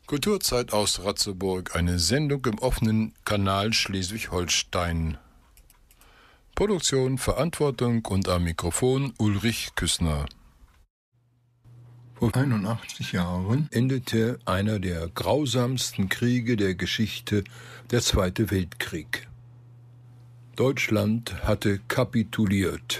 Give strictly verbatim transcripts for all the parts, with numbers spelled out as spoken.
Kulturzeit aus Ratzeburg, eine Sendung im offenen Kanal Schleswig-Holstein. Produktion, Verantwortung und am Mikrofon Ulrich Küssner. Vor einundachtzig Jahren endete einer der grausamsten Kriege der Geschichte, der Zweite Weltkrieg. Deutschland hatte kapituliert.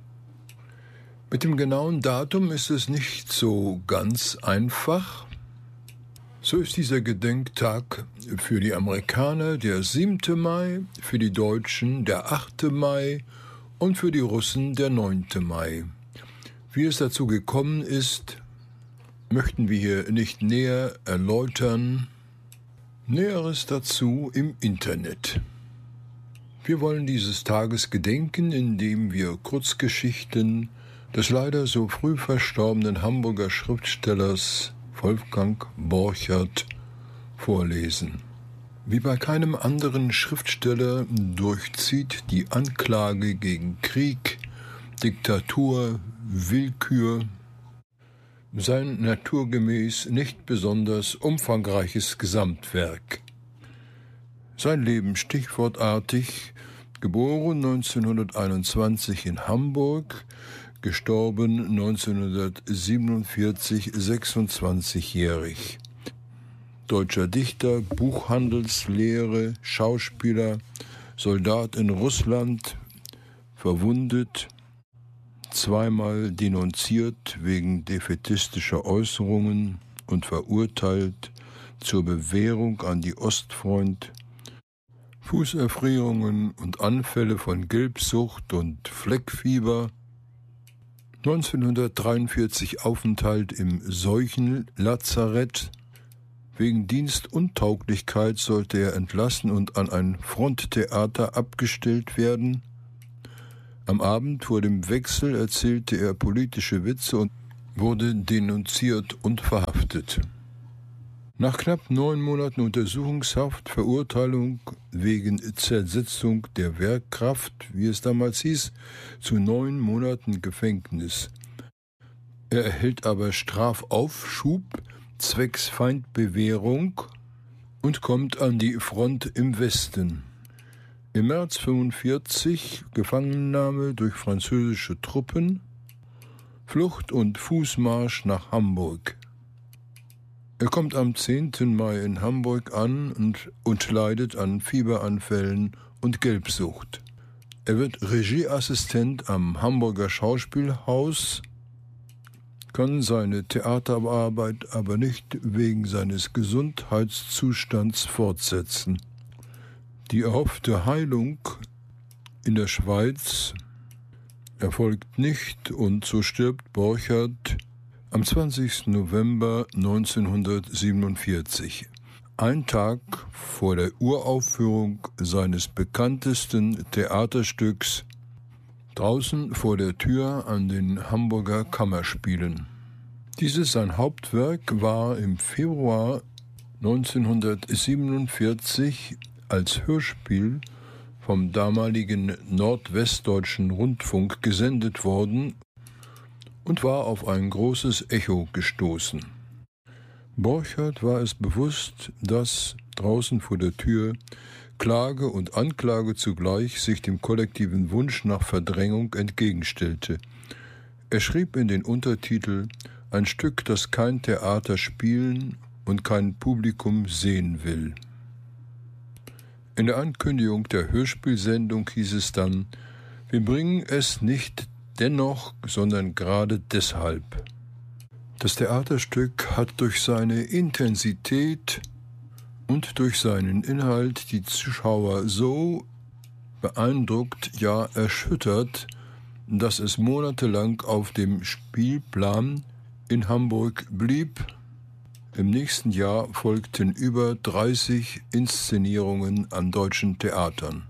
Mit dem genauen Datum ist es nicht so ganz einfach. So ist dieser Gedenktag für die Amerikaner der siebte Mai, für die Deutschen der achte Mai und für die Russen der neunte Mai. Wie es dazu gekommen ist, möchten wir hier nicht näher erläutern. Näheres dazu im Internet. Wir wollen dieses Tages gedenken, indem wir Kurzgeschichten des leider so früh verstorbenen Hamburger Schriftstellers Wolfgang Borchert vorlesen. Wie bei keinem anderen Schriftsteller durchzieht die Anklage gegen Krieg, Diktatur, Willkür sein naturgemäß nicht besonders umfangreiches Gesamtwerk. Sein Leben stichwortartig, geboren neunzehnhunderteinundzwanzig in Hamburg, gestorben neunzehnhundertsiebenundvierzig, sechsundzwanzigjährig. Deutscher Dichter, Buchhandelslehre, Schauspieler, Soldat in Russland, verwundet, zweimal denunziert wegen defätistischer Äußerungen und verurteilt zur Bewährung an die Ostfront, Fußerfrierungen und Anfälle von Gelbsucht und Fleckfieber, neunzehnhundertdreiundvierzig Aufenthalt im Seuchenlazarett. Wegen Dienstuntauglichkeit sollte er entlassen und an ein Fronttheater abgestellt werden. Am Abend vor dem Wechsel erzählte er politische Witze und wurde denunziert und verhaftet. Nach knapp neun Monaten Untersuchungshaft, Verurteilung wegen Zersetzung der Wehrkraft, wie es damals hieß, zu neun Monaten Gefängnis. Er erhält aber Strafaufschub zwecks Feindbewährung und kommt an die Front im Westen. Im März fünfundvierzig Gefangennahme durch französische Truppen, Flucht und Fußmarsch nach Hamburg. Er kommt am zehnten Mai in Hamburg an und, und leidet an Fieberanfällen und Gelbsucht. Er wird Regieassistent am Hamburger Schauspielhaus, kann seine Theaterarbeit aber nicht wegen seines Gesundheitszustands fortsetzen. Die erhoffte Heilung in der Schweiz erfolgt nicht und so stirbt Borchert am zwanzigsten November neunzehnhundertsiebenundvierzig, ein Tag vor der Uraufführung seines bekanntesten Theaterstücks draußen vor der Tür an den Hamburger Kammerspielen. Dieses sein Hauptwerk war im Februar neunzehnhundertsiebenundvierzig als Hörspiel vom damaligen Nordwestdeutschen Rundfunk gesendet worden und war auf ein großes Echo gestoßen. Borchert war es bewusst, dass draußen vor der Tür Klage und Anklage zugleich sich dem kollektiven Wunsch nach Verdrängung entgegenstellte. Er schrieb in den Untertitel ein Stück, das kein Theater spielen und kein Publikum sehen will. In der Ankündigung der Hörspielsendung hieß es dann: Wir bringen es nicht dennoch, sondern gerade deshalb. Das Theaterstück hat durch seine Intensität und durch seinen Inhalt die Zuschauer so beeindruckt, ja erschüttert, dass es monatelang auf dem Spielplan in Hamburg blieb. Im nächsten Jahr folgten über dreißig Inszenierungen an deutschen Theatern.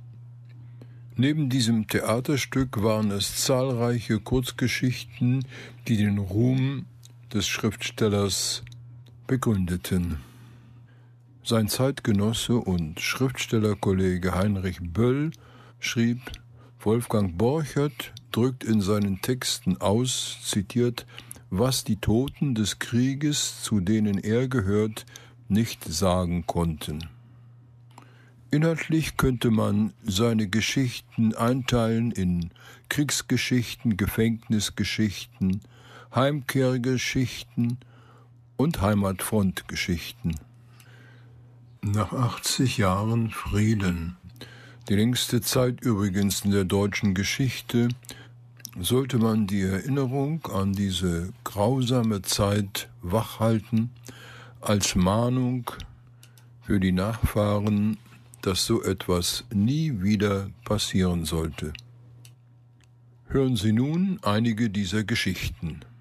Neben diesem Theaterstück waren es zahlreiche Kurzgeschichten, die den Ruhm des Schriftstellers begründeten. Sein Zeitgenosse und Schriftstellerkollege Heinrich Böll schrieb, Wolfgang Borchert drückt in seinen Texten aus, zitiert, was die Toten des Krieges, zu denen er gehört, nicht sagen konnten. Inhaltlich könnte man seine Geschichten einteilen in Kriegsgeschichten, Gefängnisgeschichten, Heimkehrgeschichten und Heimatfrontgeschichten. Nach achtzig Jahren Frieden, die längste Zeit übrigens in der deutschen Geschichte, sollte man die Erinnerung an diese grausame Zeit wachhalten, als Mahnung für die Nachfahren, dass so etwas nie wieder passieren sollte. Hören Sie nun einige dieser Geschichten.